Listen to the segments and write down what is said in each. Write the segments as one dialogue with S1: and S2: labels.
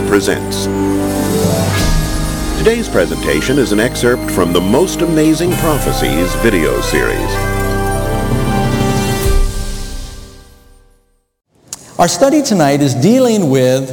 S1: presents. Today's presentation is an excerpt from the Most Amazing Prophecies video series.
S2: Our study tonight is dealing with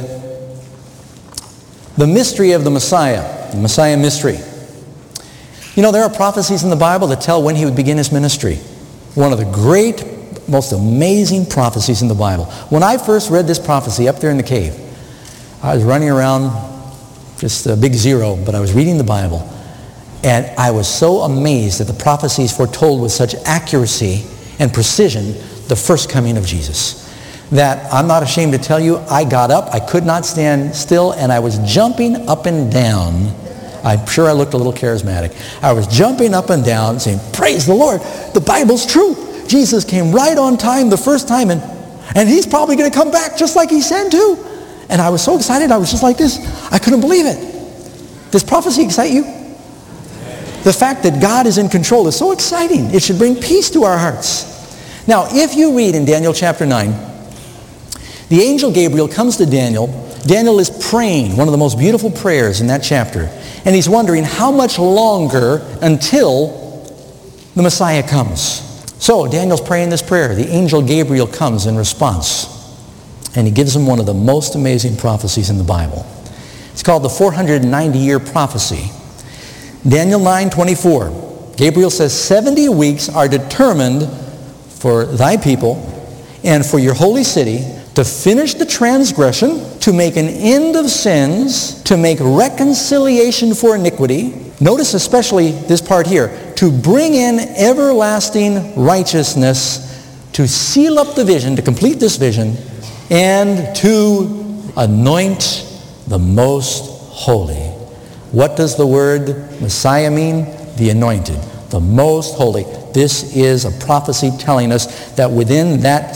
S2: the mystery of the Messiah mystery. You know, there are prophecies in the Bible that tell when he would begin his ministry. One of the great, most amazing prophecies in the Bible. When I first read this prophecy up there in the cave, I was running around, just a big zero, but I was reading the Bible, and I was so amazed that the prophecies foretold with such accuracy and precision the first coming of Jesus, that I'm not ashamed to tell you, I got up, I could not stand still, and I was jumping up and down. I'm sure I looked a little charismatic. I was jumping up and down saying, praise the Lord, the Bible's true. Jesus came right on time the first time, and he's probably going to come back just like he said too. And I was so excited, I was just like this. I couldn't believe it. Does prophecy excite you? The fact that God is in control is so exciting. It should bring peace to our hearts. Now, if you read in Daniel chapter 9, the angel Gabriel comes to Daniel. Daniel is praying, one of the most beautiful prayers in that chapter. And he's wondering how much longer until the Messiah comes. So Daniel's praying this prayer. The angel Gabriel comes in response. And he gives him one of the most amazing prophecies in the Bible. It's called the 490-year prophecy. Daniel 9:24. Gabriel says, 70 weeks are determined for thy people and for your holy city to finish the transgression, to make an end of sins, to make reconciliation for iniquity. Notice especially this part here. To bring in everlasting righteousness, to seal up the vision, to complete this vision, and to anoint the most holy. What does the word Messiah mean? The anointed, the most holy. This is a prophecy telling us that within that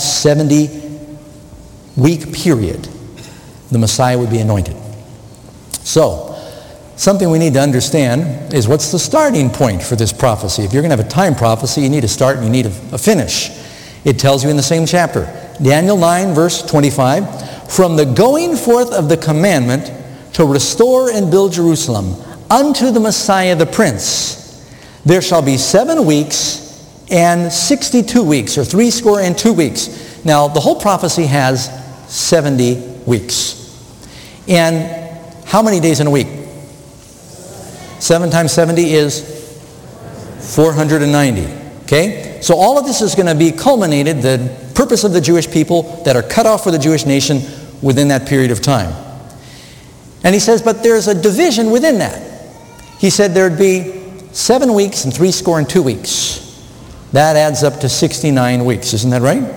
S2: 70-week period, the Messiah would be anointed. So, something we need to understand is what's the starting point for this prophecy. If you're going to have a time prophecy, you need a start and you need a finish. It tells you in the same chapter. Daniel 9, verse 25, from the going forth of the commandment to restore and build Jerusalem unto the Messiah the Prince, there shall be 7 weeks and 62 weeks, or 62 weeks. Now, the whole prophecy has 70 weeks. And how many days in a week? 7 times 70 is 490. Okay? So all of this is going to be culminated, the purpose of the Jewish people that are cut off for the Jewish nation within that period of time. And he says, but there's a division within that. He said there'd be 7 weeks and 62 weeks. That adds up to 69 weeks. Isn't that right?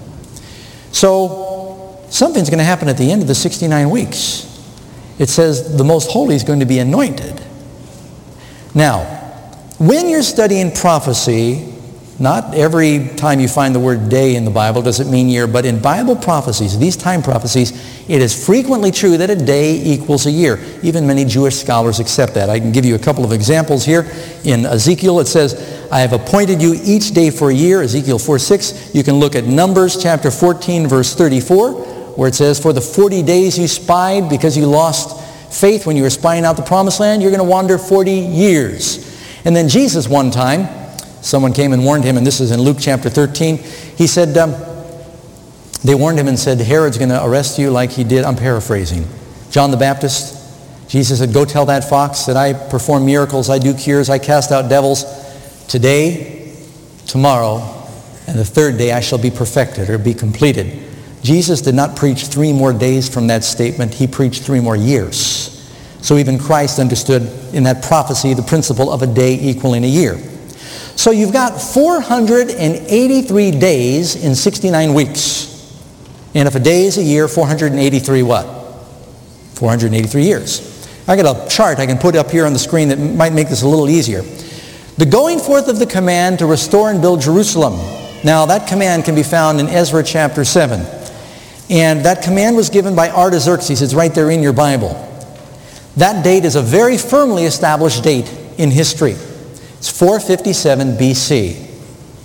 S2: So something's going to happen at the end of the 69 weeks. It says the most holy is going to be anointed. Now, when you're studying prophecy, not every time you find the word day in the Bible does it mean year, but in Bible prophecies, these time prophecies, it is frequently true that a day equals a year. Even many Jewish scholars accept that. I can give you a couple of examples here. In Ezekiel it says, I have appointed you each day for a year, Ezekiel 4:6. You can look at Numbers chapter 14, verse 34, where it says, for the 40 days you spied because you lost faith when you were spying out the promised land, you're going to wander 40 years. And then Jesus one time, someone came and warned him, and this is in Luke chapter 13. He said, they warned him and said, Herod's going to arrest you like he did. I'm paraphrasing. John the Baptist, Jesus said, go tell that fox that I perform miracles, I do cures, I cast out devils. Today, tomorrow, and the third day I shall be perfected or be completed. Jesus did not preach 3 more days from that statement. He preached 3 more years. So even Christ understood in that prophecy the principle of a day equaling a year. So you've got 483 days in 69 weeks. And if a day is a year, 483 what? 483 years. I got a chart I can put up here on the screen that might make this a little easier. The going forth of the command to restore and build Jerusalem. Now that command can be found in Ezra chapter 7. And that command was given by Artaxerxes. It's right there in your Bible. That date is a very firmly established date in history. It's 457 BC.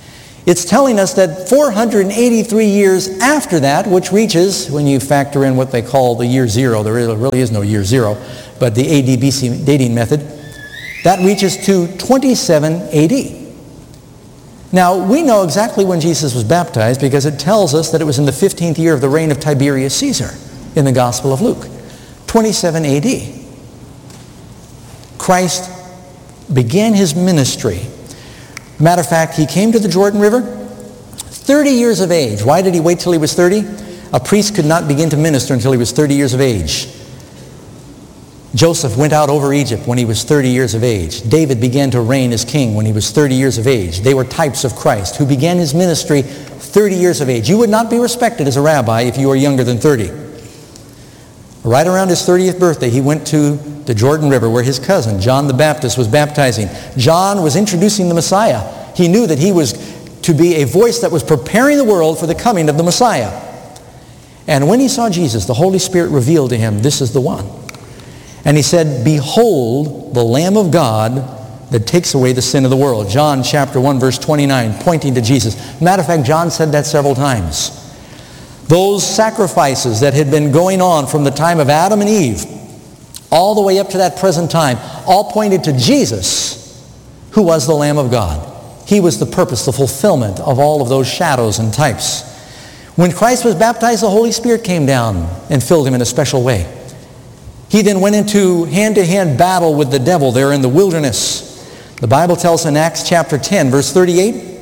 S2: It's telling us that 483 years after that, which reaches, when you factor in what they call the year zero, there really is no year zero, but the AD-BC dating method, that reaches to 27 AD. Now, we know exactly when Jesus was baptized because it tells us that it was in the 15th year of the reign of Tiberius Caesar in the Gospel of Luke, 27 AD. Christ began his ministry. Matter of fact, he came to the Jordan River, 30 years of age. Why did he wait till he was 30? A priest could not begin to minister until he was 30 years of age. Joseph went out over Egypt when he was 30 years of age. David began to reign as king when he was 30 years of age. They were types of Christ who began his ministry 30 years of age. You would not be respected as a rabbi if you were younger than 30. Right around his 30th birthday, he went to the Jordan River where his cousin, John the Baptist, was baptizing. John was introducing the Messiah. He knew that he was to be a voice that was preparing the world for the coming of the Messiah. And when he saw Jesus, the Holy Spirit revealed to him, this is the one. And he said, behold, the Lamb of God that takes away the sin of the world. John chapter 1, verse 29, pointing to Jesus. Matter of fact, John said that several times. Those sacrifices that had been going on from the time of Adam and Eve, all the way up to that present time, all pointed to Jesus, who was the Lamb of God. He was the purpose, the fulfillment of all of those shadows and types. When Christ was baptized, the Holy Spirit came down and filled him in a special way. He then went into hand-to-hand battle with the devil there in the wilderness. The Bible tells in Acts chapter 10, verse 38,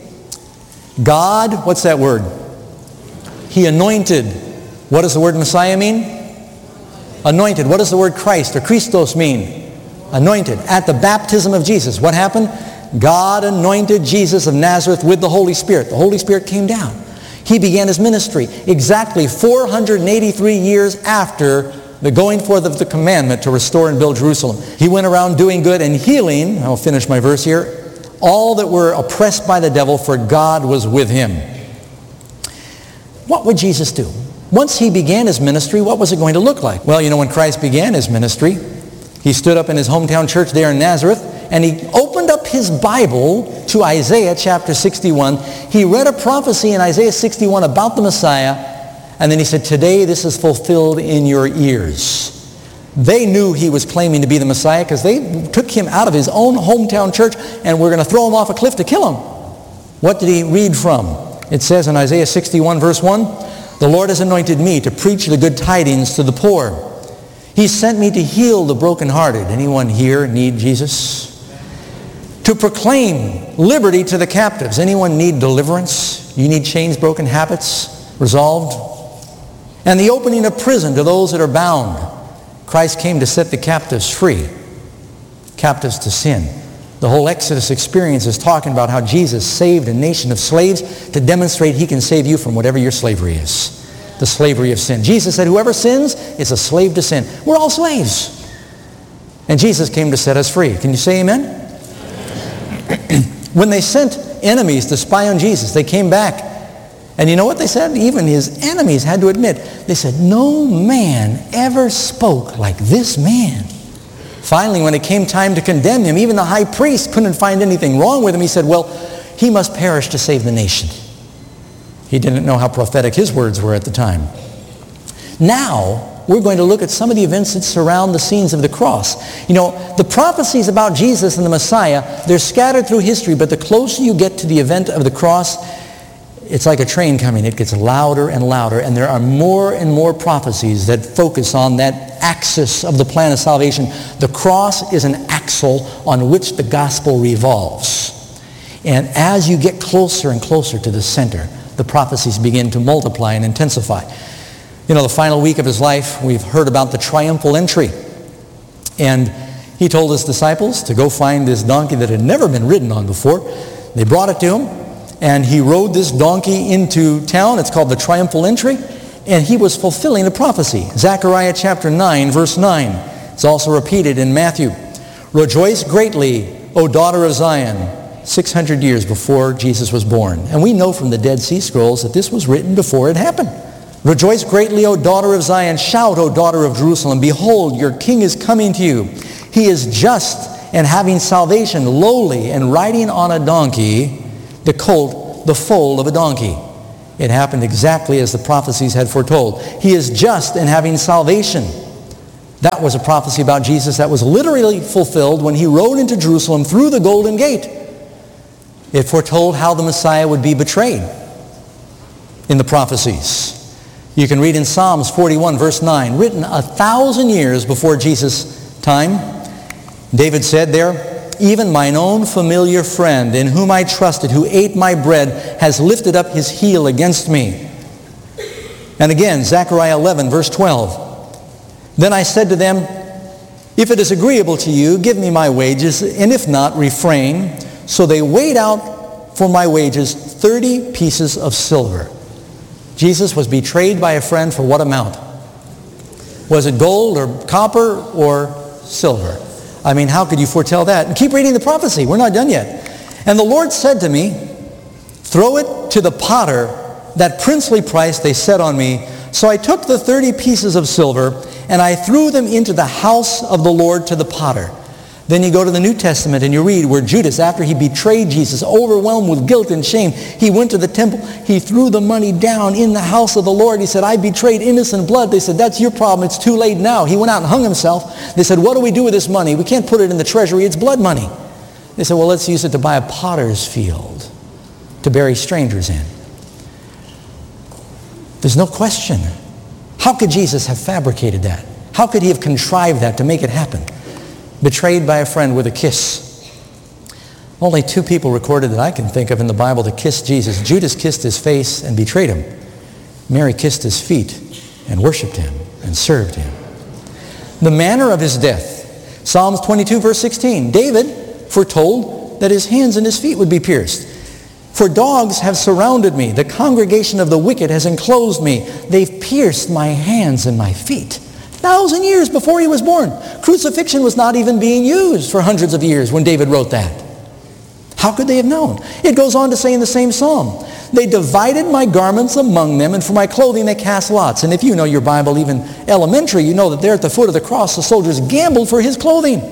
S2: God, what's that word? He anointed. What does the word Messiah mean? Anointed. What does the word Christ or Christos mean? Anointed. At the baptism of Jesus, what happened? God anointed Jesus of Nazareth with the Holy Spirit. The Holy Spirit came down. He began his ministry exactly 483 years after the going forth of the commandment to restore and build Jerusalem. He went around doing good and healing, I'll finish my verse here, all that were oppressed by the devil, for God was with him. What would Jesus do? Once he began his ministry, what was it going to look like? Well, when Christ began his ministry, he stood up in his hometown church there in Nazareth, and he opened up his Bible to Isaiah chapter 61. He read a prophecy in Isaiah 61 about the Messiah, and then he said, today this is fulfilled in your ears. They knew he was claiming to be the Messiah because they took him out of his own hometown church and were going to throw him off a cliff to kill him. What did he read from? It says in Isaiah 61 verse 1, the Lord has anointed me to preach the good tidings to the poor. He sent me to heal the brokenhearted. Anyone here need Jesus? To proclaim liberty to the captives. Anyone need deliverance? You need chains broken, habits resolved? And the opening of prison to those that are bound. Christ came to set the captives free. Captives to sin. The whole Exodus experience is talking about how Jesus saved a nation of slaves to demonstrate he can save you from whatever your slavery is. The slavery of sin. Jesus said whoever sins is a slave to sin. We're all slaves. And Jesus came to set us free. Can you say amen? When they sent enemies to spy on Jesus, they came back. And you know what they said? Even his enemies had to admit. They said, no man ever spoke like this man. Finally, when it came time to condemn him, even the high priest couldn't find anything wrong with him. He said, well, he must perish to save the nation. He didn't know how prophetic his words were at the time. Now, we're going to look at some of the events that surround the scenes of the cross. The prophecies about Jesus and the Messiah, they're scattered through history, but the closer you get to the event of the cross, it's like a train coming. It gets louder and louder, and there are more and more prophecies that focus on that axis of the plan of salvation. The cross is an axle on which the gospel revolves. And as you get closer and closer to the center, the prophecies begin to multiply and intensify. The final week of his life, we've heard about the triumphal entry. And he told his disciples to go find this donkey that had never been ridden on before. They brought it to him. And he rode this donkey into town. It's called the triumphal entry. And he was fulfilling a prophecy. Zechariah chapter 9, verse 9. It's also repeated in Matthew. Rejoice greatly, O daughter of Zion, 600 years before Jesus was born. And we know from the Dead Sea Scrolls that this was written before it happened. Rejoice greatly, O daughter of Zion. Shout, O daughter of Jerusalem. Behold, your king is coming to you. He is just and having salvation, lowly and riding on a donkey, the colt, the foal of a donkey. It happened exactly as the prophecies had foretold. He is just in having salvation. That was a prophecy about Jesus that was literally fulfilled when he rode into Jerusalem through the Golden Gate. It foretold how the Messiah would be betrayed in the prophecies. You can read in Psalms 41, verse 9, written 1,000 years before Jesus' time. David said there, "Even mine own familiar friend, in whom I trusted, who ate my bread, has lifted up his heel against me." And again, Zechariah 11, verse 12. "Then I said to them, if it is agreeable to you, give me my wages, and if not, refrain." So they weighed out for my wages 30 pieces of silver. Jesus was betrayed by a friend for what amount? Was it gold or copper or silver? I mean, how could you foretell that? And keep reading the prophecy. We're not done yet. "And the Lord said to me, throw it to the potter, that princely price they set on me. So I took the 30 pieces of silver, and I threw them into the house of the Lord to the potter." Then you go to the New Testament and you read where Judas, after he betrayed Jesus, overwhelmed with guilt and shame, he went to the temple. He threw the money down in the house of the Lord. He said, "I betrayed innocent blood." They said, "That's your problem. It's too late now." He went out and hung himself. They said, "What do we do with this money? We can't put it in the treasury. It's blood money." They said, "Well, let's use it to buy a potter's field to bury strangers in." There's no question. How could Jesus have fabricated that? How could he have contrived that to make it happen? Betrayed by a friend with a kiss. Only 2 people recorded that I can think of in the Bible to kiss Jesus. Judas kissed his face and betrayed him. Mary kissed his feet and worshiped him and served him. The manner of his death. Psalms 22, verse 16. David foretold that his hands and his feet would be pierced. "For dogs have surrounded me. The congregation of the wicked has enclosed me. They've pierced my hands and my feet." 1,000 years before he was born. Crucifixion was not even being used for hundreds of years when David wrote that. How could they have known? It goes on to say in the same psalm, "They divided my garments among them, and for my clothing they cast lots." And if you know your Bible, even elementary, you know that there at the foot of the cross, the soldiers gambled for his clothing.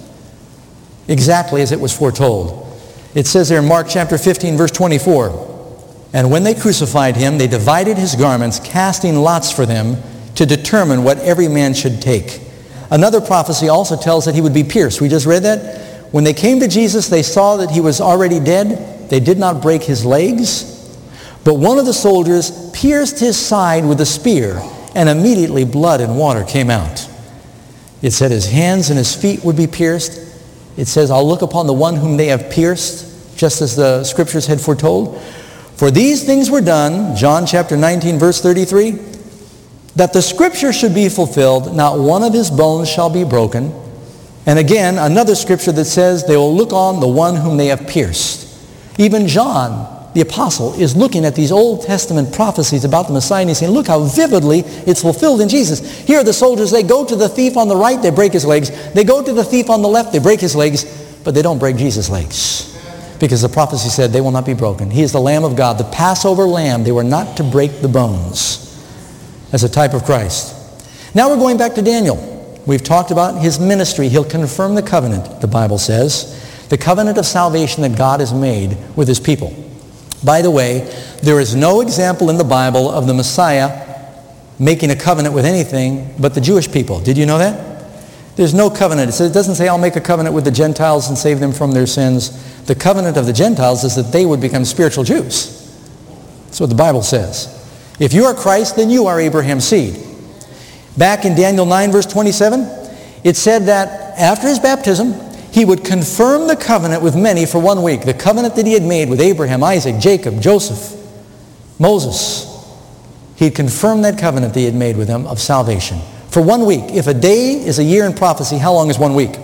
S2: Exactly as it was foretold. It says there in Mark chapter 15, verse 24, "And when they crucified him, they divided his garments, casting lots for them, to determine what every man should take." Another prophecy also tells that he would be pierced. We just read that. When they came to Jesus, they saw that he was already dead. They did not break his legs. But one of the soldiers pierced his side with a spear, and immediately blood and water came out. It said his hands and his feet would be pierced. It says, "I'll look upon the one whom they have pierced," just as the scriptures had foretold. "For these things were done," John chapter 19, verse 33, "that the scripture should be fulfilled, not one of his bones shall be broken." And again, another scripture that says, "They will look on the one whom they have pierced." Even John, the apostle, is looking at these Old Testament prophecies about the Messiah, and he's saying, look how vividly it's fulfilled in Jesus. Here are the soldiers, they go to the thief on the right, they break his legs. They go to the thief on the left, they break his legs, but they don't break Jesus' legs. Because the prophecy said they will not be broken. He is the Lamb of God, the Passover Lamb. They were not to break the bones, as a type of Christ. Now we're going back to Daniel. We've talked about his ministry. He'll confirm the covenant, the Bible says. The covenant of salvation that God has made with his people. By the way, there is no example in the Bible of the Messiah making a covenant with anything but the Jewish people. Did you know that? There's no covenant. It doesn't say, "I'll make a covenant with the Gentiles and save them from their sins." The covenant of the Gentiles is that they would become spiritual Jews. That's what the Bible says. If you are Christ, then you are Abraham's seed. Back in Daniel 9, verse 27, it said that after his baptism, he would confirm the covenant with many for 1 week. The covenant that he had made with Abraham, Isaac, Jacob, Joseph, Moses. He'd confirm that covenant that he had made with them of salvation for 1 week. If a day is a year in prophecy, how long is 1 week?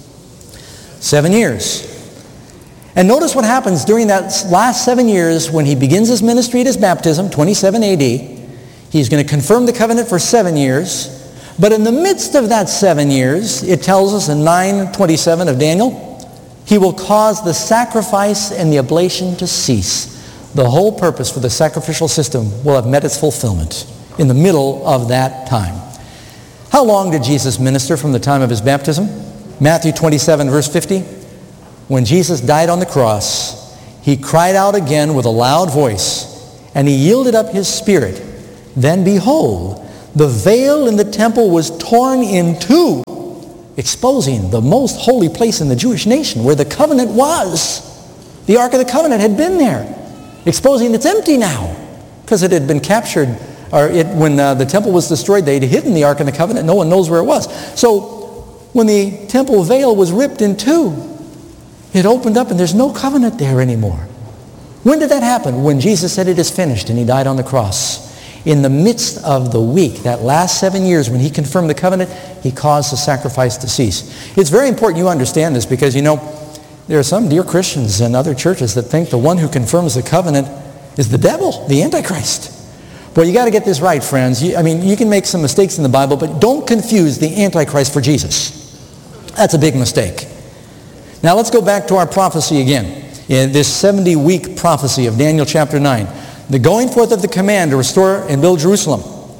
S2: 7 years. And notice what happens during that last 7 years when he begins his ministry at his baptism, 27 AD. He's going to confirm the covenant for 7 years. But in the midst of that 7 years, it tells us in 9:27 of Daniel, he will cause the sacrifice and the oblation to cease. The whole purpose for the sacrificial system will have met its fulfillment in the middle of that time. How long did Jesus minister from the time of his baptism? Matthew 27, verse 50. When Jesus died on the cross, he cried out again with a loud voice, and he yielded up his spirit. Then behold, the veil in the temple was torn in two, exposing the most holy place in the Jewish nation, where the covenant was. The Ark of the Covenant had been there, exposing it's empty now, because it had been captured, when the temple was destroyed, they'd hidden the Ark of the Covenant. No one knows where it was. So when the temple veil was ripped in two, it opened up and there's no covenant there anymore. When did that happen? When Jesus said it is finished and he died on the cross. In the midst of the week, that last 7 years when he confirmed the covenant, he caused the sacrifice to cease. It's very important you understand this because, there are some dear Christians and other churches that think the one who confirms the covenant is the devil, the Antichrist. Well, you got to get this right, friends. You can make some mistakes in the Bible, but don't confuse the Antichrist for Jesus. That's a big mistake. Now let's go back to our prophecy again. In this 70-week prophecy of Daniel chapter 9. The going forth of the command to restore and build Jerusalem.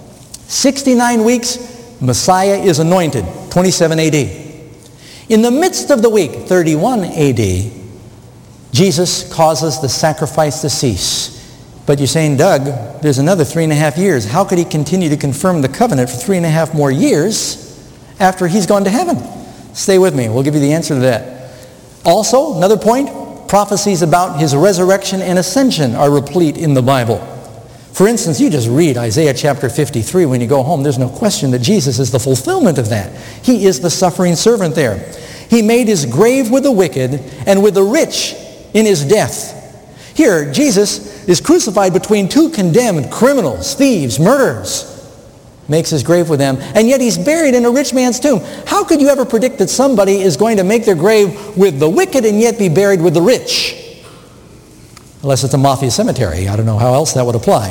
S2: 69 weeks, Messiah is anointed, 27 A.D. In the midst of the week, 31 A.D., Jesus causes the sacrifice to cease. But you're saying, Doug, there's another 3.5 years. How could he continue to confirm the covenant for 3.5 more years after he's gone to heaven? Stay with me. We'll give you the answer to that. Also, another point, prophecies about his resurrection and ascension are replete in the Bible. For instance, you just read Isaiah chapter 53 when you go home. There's no question that Jesus is the fulfillment of that. He is the suffering servant there. He made his grave with the wicked and with the rich in his death. Here, Jesus is crucified between two condemned criminals, thieves, murderers. Makes his grave with them, and yet he's buried in a rich man's tomb. How could you ever predict that somebody is going to make their grave with the wicked and yet be buried with the rich? Unless it's a mafia cemetery. I don't know how else that would apply.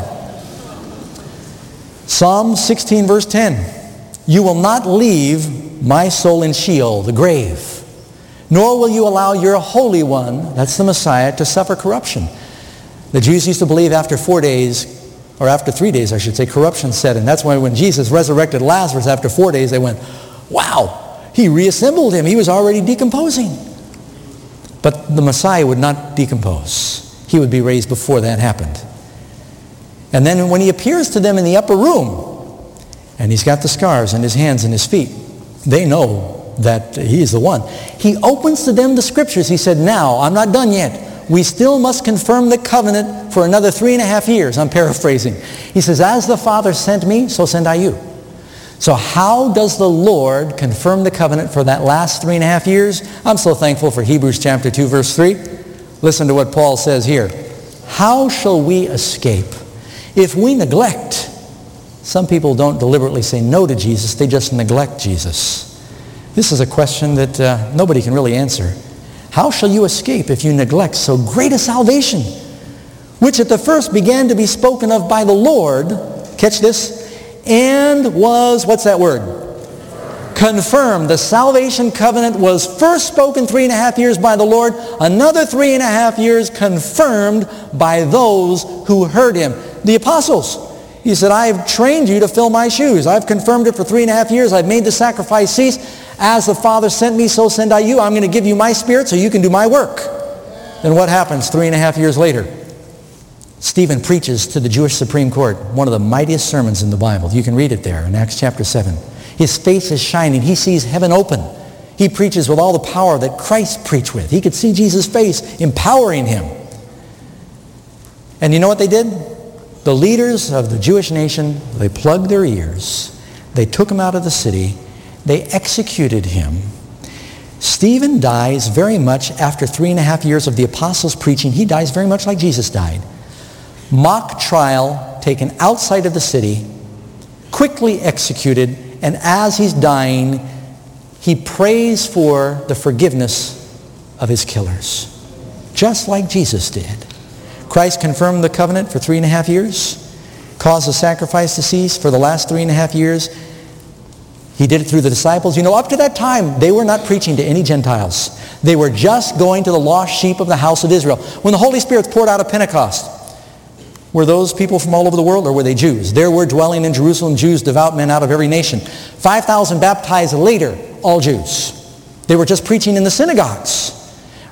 S2: Psalm 16 verse 10. You will not leave my soul in Sheol, the grave, nor will you allow your Holy One, that's the Messiah, to suffer corruption. The Jews used to believe after 4 days, or after 3 days, I should say, corruption set in. That's why when Jesus resurrected Lazarus after 4 days, they went, wow, he reassembled him. He was already decomposing. But the Messiah would not decompose. He would be raised before that happened. And then when he appears to them in the upper room, and he's got the scars in his hands and his feet, they know that he is the one. He opens to them the scriptures. He said, now, I'm not done yet. We still must confirm the covenant for another 3.5 years. I'm paraphrasing. He says, as the Father sent me, so send I you. So how does the Lord confirm the covenant for that last 3.5 years? I'm so thankful for Hebrews chapter 2, verse 3. Listen to what Paul says here. How shall we escape if we neglect? Some people don't deliberately say no to Jesus. They just neglect Jesus. This is a question that nobody can really answer. How shall you escape if you neglect so great a salvation, which at the first began to be spoken of by the Lord, catch this, and was, what's that word? Confirmed. The salvation covenant was first spoken 3.5 years by the Lord, another 3.5 years confirmed by those who heard him. The apostles. He said, I have trained you to fill my shoes. I've confirmed it for 3.5 years. I've made the sacrifice cease. As the Father sent me, so send I you. I'm going to give you my spirit so you can do my work. Then what happens 3.5 years later? Stephen preaches to the Jewish Supreme Court, one of the mightiest sermons in the Bible. You can read it there in Acts chapter 7. His face is shining. He sees heaven open. He preaches with all the power that Christ preached with. He could see Jesus' face empowering him. And you know what they did? The leaders of the Jewish nation, they plugged their ears. They took him out of the city. They executed him. Stephen dies very much after 3.5 years of the apostles' preaching. He dies very much like Jesus died. Mock trial taken outside of the city, quickly executed, and as he's dying, he prays for the forgiveness of his killers, just like Jesus did. Christ confirmed the covenant for 3.5 years, caused the sacrifice to cease for the last 3.5 years. He did it through the disciples. You know, up to that time, they were not preaching to any Gentiles. They were just going to the lost sheep of the house of Israel. When the Holy Spirit poured out at Pentecost, were those people from all over the world, or were they Jews? There were dwelling in Jerusalem Jews, devout men out of every nation. 5,000 baptized later, all Jews. They were just preaching in the synagogues.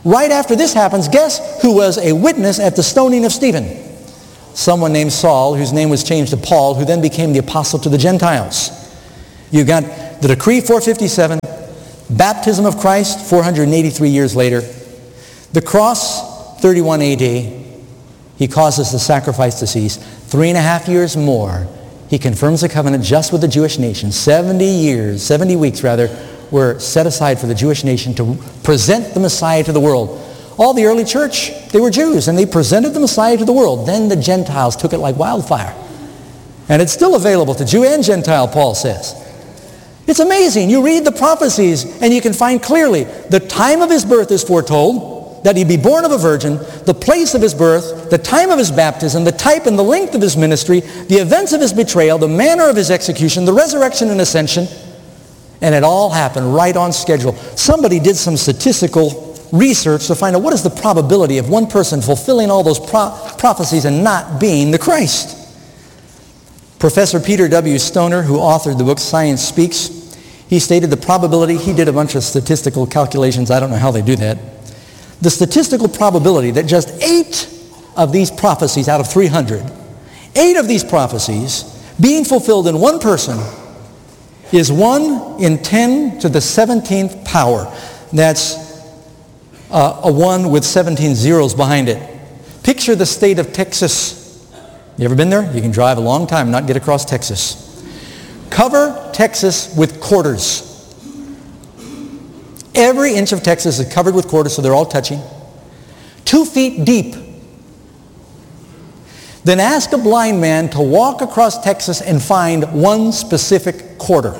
S2: Right after this happens, guess who was a witness at the stoning of Stephen? Someone named Saul, whose name was changed to Paul, who then became the apostle to the Gentiles. You got the decree 457, baptism of Christ 483 years later, the cross 31 AD. He causes the sacrifice to cease. 3.5 years more, he confirms the covenant just with the Jewish nation. 70 weeks were set aside for the Jewish nation to present the Messiah to the world. All the early church, they were Jews, and they presented the Messiah to the world. Then the Gentiles took it like wildfire. And it's still available to Jew and Gentile, Paul says. It's amazing. You read the prophecies, and you can find clearly the time of his birth is foretold, that he'd be born of a virgin, the place of his birth, the time of his baptism, the type and the length of his ministry, the events of his betrayal, the manner of his execution, the resurrection and ascension, and it all happened right on schedule. Somebody did some statistical research to find out what is the probability of one person fulfilling all those prophecies and not being the Christ. Professor Peter W. Stoner, who authored the book Science Speaks, he stated the probability, he did a bunch of statistical calculations, I don't know how they do that. The statistical probability that just 8 of these prophecies out of 300, 8 of these prophecies being fulfilled in one person is 1 in 10 to the 17th power. That's a 1 with 17 zeros behind it. Picture the state of Texas. You ever been there? You can drive a long time and not get across Texas. Cover Texas with quarters. Every inch of Texas is covered with quarters, so they're all touching. 2 feet deep. Then ask a blind man to walk across Texas and find one specific quarter.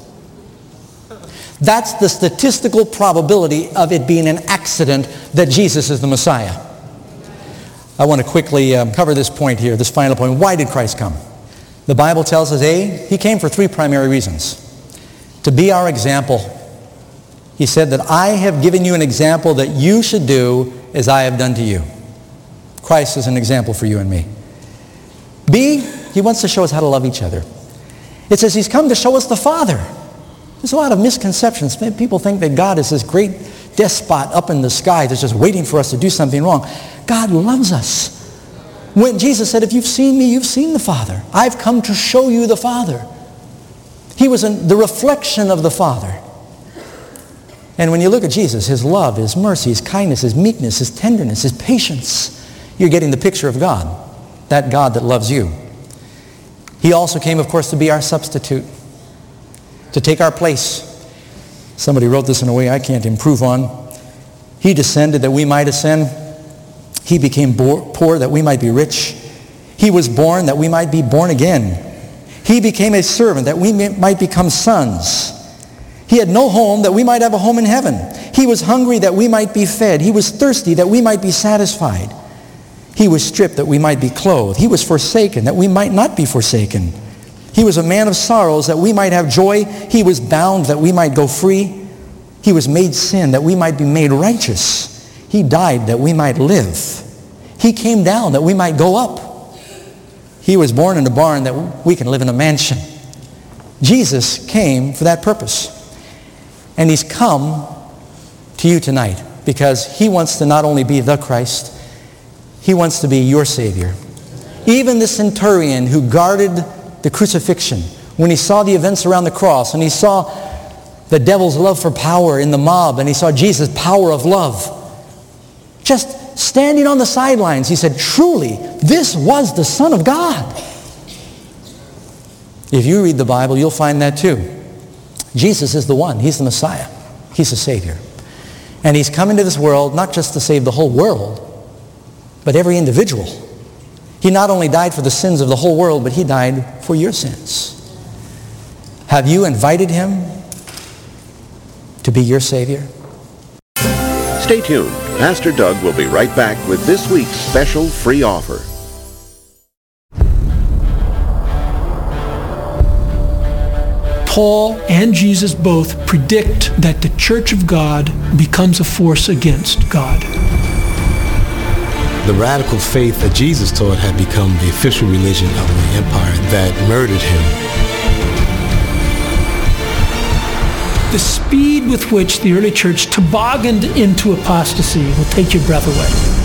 S2: That's the statistical probability of it being an accident that Jesus is the Messiah. I want to quickly cover this point here, this final point. Why did Christ come? The Bible tells us, he came for 3 primary reasons. To be our example. He said that I have given you an example that you should do as I have done to you. Christ is an example for you and me. B, he wants to show us how to love each other. It says he's come to show us the Father. There's a lot of misconceptions. People think that God is this great despot up in the sky that's just waiting for us to do something wrong. God loves us. When Jesus said, if you've seen me, you've seen the Father. I've come to show you the Father. He was the reflection of the Father. And when you look at Jesus, his love, his mercy, his kindness, his meekness, his tenderness, his patience, you're getting the picture of God, that God that loves you. He also came, of course, to be our substitute, to take our place. Somebody wrote this in a way I can't improve on. He descended that we might ascend. He became poor that we might be rich. He was born that we might be born again. He became a servant that we might become sons. He had no home that we might have a home in heaven. He was hungry that we might be fed. He was thirsty that we might be satisfied. He was stripped that we might be clothed. He was forsaken that we might not be forsaken. He was a man of sorrows that we might have joy. He was bound that we might go free. He was made sin that we might be made righteous. He died that we might live. He came down that we might go up. He was born in a barn that we can live in a mansion. Jesus came for that purpose. And he's come to you tonight because he wants to not only be the Christ, he wants to be your Savior. Even the centurion who guarded the crucifixion, when he saw the events around the cross, and he saw the devil's love for power in the mob, and he saw Jesus' power of love, just standing on the sidelines, he said, truly, this was the Son of God. If you read the Bible, you'll find that too. Jesus is the one. He's the Messiah. He's the Savior. And he's come into this world not just to save the whole world, but every individual. He not only died for the sins of the whole world, but he died for your sins. Have you invited him to be your Savior?
S1: Stay tuned. Pastor Doug will be right back with this week's special free offer.
S3: Paul and Jesus both predict that the Church of God becomes a force against God.
S4: The radical faith that Jesus taught had become the official religion of the empire that murdered him.
S3: The speed with which the early church tobogganed into apostasy will take your breath away.